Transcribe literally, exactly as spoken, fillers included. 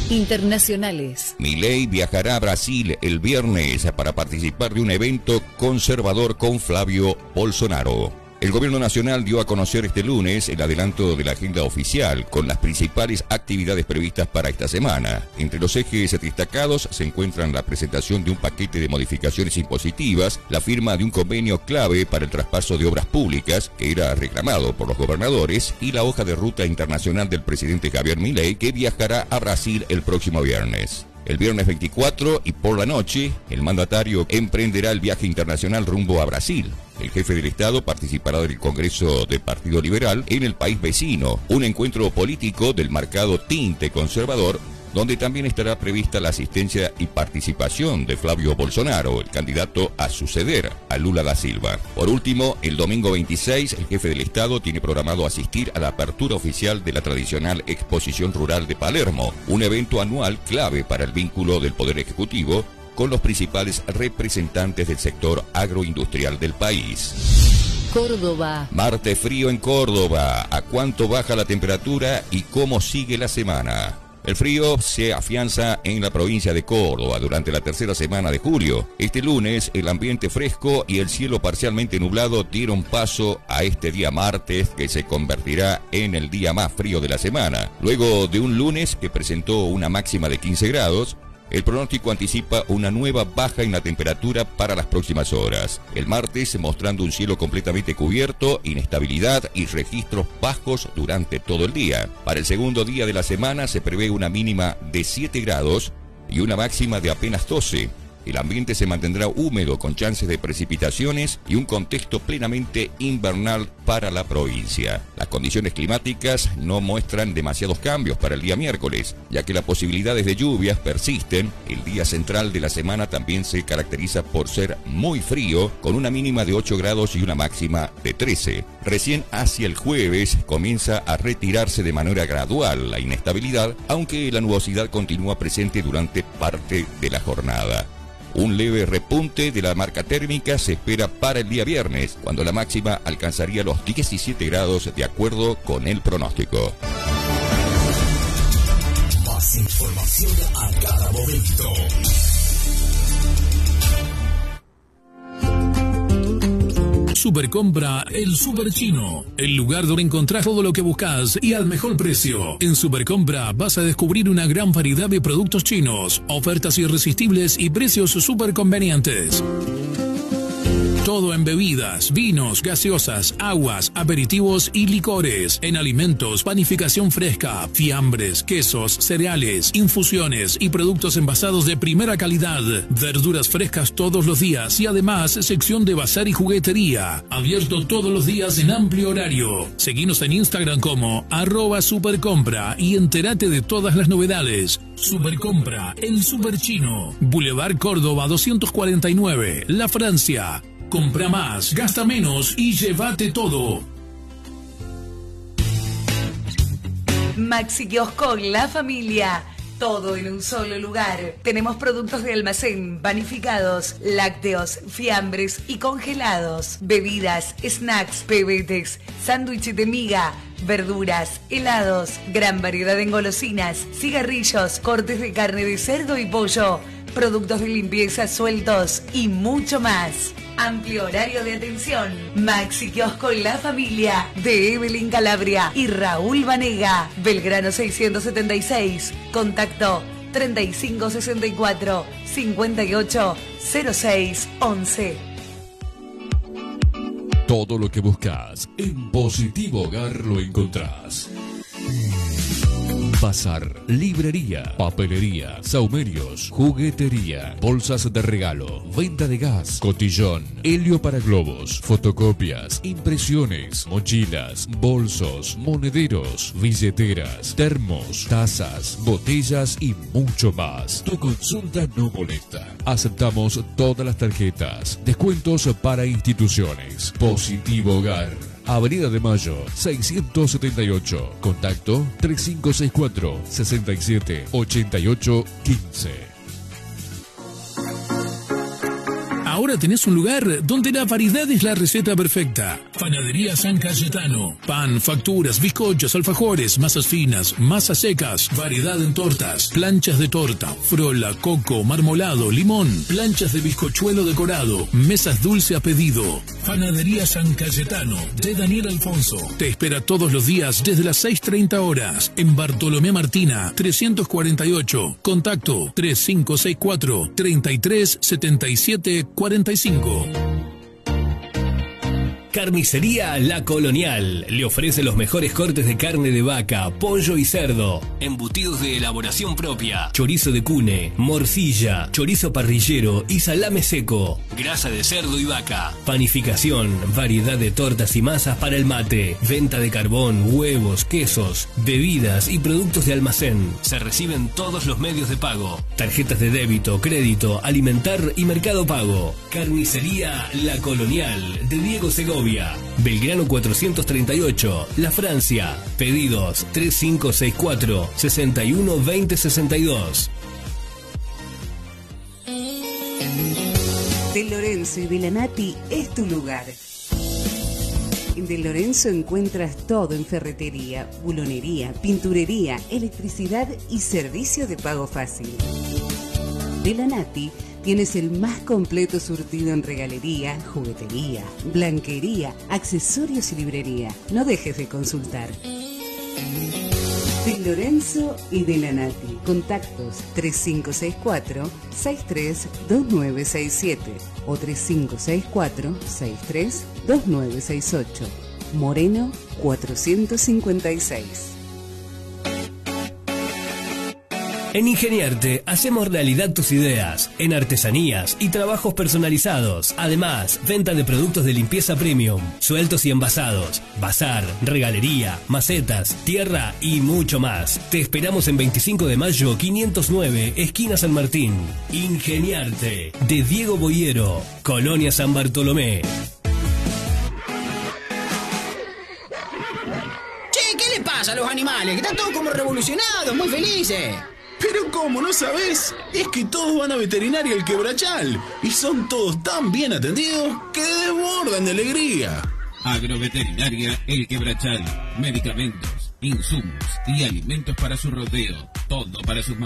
Internacionales. Milei viajará a Brasil el viernes para participar de un evento conservador con Flavio Bolsonaro. El gobierno nacional dio a conocer este lunes el adelanto de la agenda oficial con las principales actividades previstas para esta semana. Entre los ejes destacados se encuentran la presentación de un paquete de modificaciones impositivas, la firma de un convenio clave para el traspaso de obras públicas que era reclamado por los gobernadores y la hoja de ruta internacional del presidente Javier Milei, que viajará a Brasil el próximo viernes. El viernes veinticuatro y por la noche, el mandatario emprenderá el viaje internacional rumbo a Brasil. El jefe del Estado participará del Congreso del Partido Liberal en el país vecino, un encuentro político del marcado tinte conservador, donde también estará prevista la asistencia y participación de Flavio Bolsonaro, el candidato a suceder a Lula da Silva. Por último, el domingo veintiséis, el jefe del Estado tiene programado asistir a la apertura oficial de la tradicional Exposición Rural de Palermo, un evento anual clave para el vínculo del Poder Ejecutivo con los principales representantes del sector agroindustrial del país. Córdoba. Martes frío en Córdoba. ¿A cuánto baja la temperatura y cómo sigue la semana? El frío se afianza en la provincia de Córdoba durante la tercera semana de julio. Este lunes, el ambiente fresco y el cielo parcialmente nublado dieron paso a este día martes, que se convertirá en el día más frío de la semana. Luego de un lunes que presentó una máxima de quince grados, el pronóstico anticipa una nueva baja en la temperatura para las próximas horas. El martes mostrando un cielo completamente cubierto, inestabilidad y registros bajos durante todo el día. Para el segundo día de la semana se prevé una mínima de siete grados y una máxima de apenas doce. El ambiente se mantendrá húmedo con chances de precipitaciones y un contexto plenamente invernal para la provincia. Las condiciones climáticas no muestran demasiados cambios para el día miércoles, ya que las posibilidades de lluvias persisten. El día central de la semana también se caracteriza por ser muy frío, con una mínima de ocho grados y una máxima de trece. Recién hacia el jueves comienza a retirarse de manera gradual la inestabilidad, aunque la nubosidad continúa presente durante parte de la jornada. Un leve repunte de la marca térmica se espera para el día viernes, cuando la máxima alcanzaría los diecisiete grados de acuerdo con el pronóstico. Más información a cada momento. Supercompra El Super Chino, el lugar donde encontrás todo lo que buscas y al mejor precio. En Supercompra vas a descubrir una gran variedad de productos chinos, ofertas irresistibles y precios súper convenientes. Todo en bebidas, vinos, gaseosas, aguas, aperitivos y licores. En alimentos, panificación fresca, fiambres, quesos, cereales, infusiones y productos envasados de primera calidad. Verduras frescas todos los días y además sección de bazar y juguetería. Abierto todos los días en amplio horario. Seguinos en Instagram como arroba supercompra y entérate de todas las novedades. Supercompra, el Super Chino. Boulevard Córdoba doscientos cuarenta y nueve, La Francia. Compra más, gasta menos y llévate todo. Maxi Kiosco La Familia. Todo en un solo lugar. Tenemos productos de almacén, panificados, lácteos, fiambres y congelados. Bebidas, snacks, pebetes, sándwiches de miga, verduras, helados, gran variedad de engolosinas, cigarrillos, cortes de carne de cerdo y pollo, productos de limpieza sueltos y mucho más. Amplio horario de atención. Maxi Kiosco La Familia de Evelyn Calabria y Raúl Vanega. Belgrano seiscientos setenta y seis. Contacto treinta y cinco sesenta y cuatro, cincuenta y ocho, cero seis once. Todo lo que buscas en Positivo Hogar lo encontrás. Bazar, librería, papelería, saumerios, juguetería, bolsas de regalo, venta de gas, cotillón, helio para globos, fotocopias, impresiones, mochilas, bolsos, monederos, billeteras, termos, tazas, botellas y mucho más. Tu consulta no molesta. Aceptamos todas las tarjetas. Descuentos para instituciones. Positivo Hogar. Avenida de Mayo, seiscientos setenta y ocho. Contacto tres cinco seis cuatro, seis siete, ocho ocho uno cinco. Ahora tenés un lugar donde la variedad es la receta perfecta. Panadería San Cayetano. Pan, facturas, bizcochos, alfajores, masas finas, masas secas, variedad en tortas, planchas de torta, frola, coco, marmolado, limón, planchas de bizcochuelo decorado, mesas dulce a pedido. Panadería San Cayetano de Daniel Alfonso. Te espera todos los días desde las seis treinta horas en Bartolomé Martina, trescientos cuarenta y ocho. Contacto tres cinco seis cuatro, treinta y tres setenta y siete cuarenta y cinco. Carnicería La Colonial le ofrece los mejores cortes de carne de vaca, pollo y cerdo, embutidos de elaboración propia, chorizo de cune, morcilla, chorizo parrillero y salame seco, grasa de cerdo y vaca, panificación, variedad de tortas y masas para el mate, venta de carbón, huevos, quesos, bebidas y productos de almacén. Se reciben todos los medios de pago, tarjetas de débito, crédito, alimentar y mercado pago. Carnicería La Colonial de Diego Segovia, Belgrano cuatrocientos treinta y ocho, La Francia. Pedidos tres cinco seis cuatro, seis uno dos cero seis dos. De Lorenzo y de la Nati es tu lugar. En De Lorenzo encuentras todo en ferretería, bulonería, pinturería, electricidad y servicio de pago fácil. De la Nati tienes el más completo surtido en regalería, juguetería, blanquería, accesorios y librería. No dejes de consultar. De Lorenzo y de la Nati. Contactos tres cinco seis cuatro, seis tres dos nueve seis siete o tres cinco seis cuatro, seis tres dos nueve seis ocho. Moreno cuatrocientos cincuenta y seis. En Ingeniarte hacemos realidad tus ideas en artesanías y trabajos personalizados. Además, venta de productos de limpieza premium, sueltos y envasados, bazar, regalería, macetas, tierra y mucho más. Te esperamos en veinticinco de mayo quinientos nueve, esquina San Martín. Ingeniarte, de Diego Boyero, Colonia San Bartolomé. Che, ¿qué le pasa a los animales? Que están todos como revolucionados, muy felices. Pero ¿cómo? ¿No sabés? Es que todos van a Veterinaria El Quebrachal y son todos tan bien atendidos que desbordan de alegría. Agroveterinaria El Quebrachal. Medicamentos, insumos y alimentos para su rodeo. Todo para sus